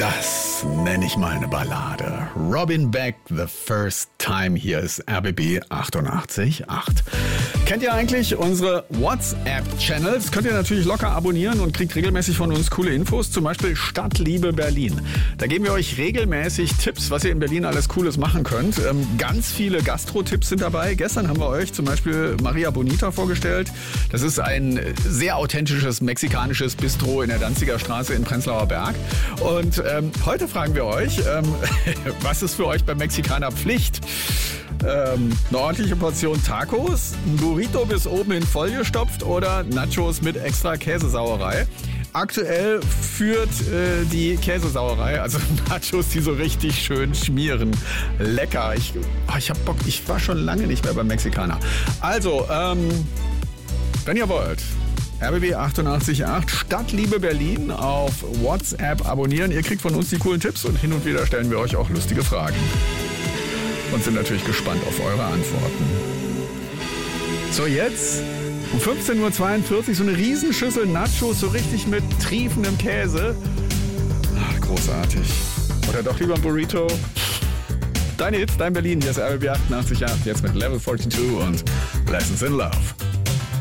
Das nenne ich mal eine Ballade. Robin Beck, The First Time. Hier ist RBB 88.8. Kennt ihr eigentlich unsere WhatsApp-Channels? Könnt ihr natürlich locker abonnieren und kriegt regelmäßig von uns coole Infos. Zum Beispiel Stadtliebe Berlin. Da geben wir euch regelmäßig Tipps, was ihr in Berlin alles Cooles machen könnt. Ganz viele Gastro-Tipps sind dabei. Gestern haben wir euch zum Beispiel Maria Bonita vorgestellt. Das ist ein sehr authentisches mexikanisches Bistro in der Danziger Straße in Prenzlauer Berg. Und heute fragen wir euch, was ist für euch beim Mexikaner Pflicht? Eine ordentliche Portion Tacos, ein Burrito bis oben in Folie gestopft oder Nachos mit extra Käsesauerei. Aktuell führt die Käsesauerei, also Nachos, die so richtig schön schmieren. Lecker. Ich hab Bock, ich war schon lange nicht mehr beim Mexikaner. Also, wenn ihr wollt, RBB 88.8 Stadtliebe Berlin auf WhatsApp abonnieren. Ihr kriegt von uns die coolen Tipps und hin und wieder stellen wir euch auch lustige Fragen. Und sind natürlich gespannt auf eure Antworten. So, jetzt um 15.42 Uhr so eine Riesenschüssel Nachos, so richtig mit triefendem Käse. Ach, großartig. Oder doch lieber ein Burrito. Deine Hits, dein Berlin, hier ist RBB 88.8, jetzt mit Level 42 und Lessons in Love.